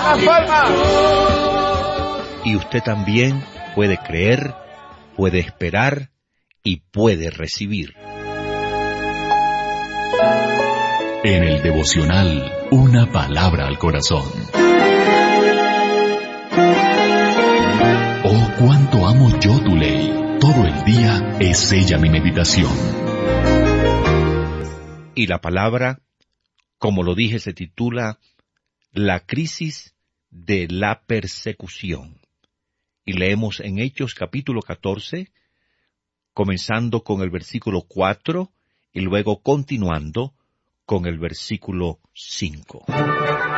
Más palmas. Y usted también puede creer, puede esperar y puede recibir. En el devocional, una palabra al corazón. Oh, cuánto amo yo tu ley. Todo el día es ella mi meditación. Y la palabra, como lo dije, se titula La crisis de la persecución. Y leemos en Hechos capítulo 14, comenzando con el versículo 4 y luego continuando con el versículo 5.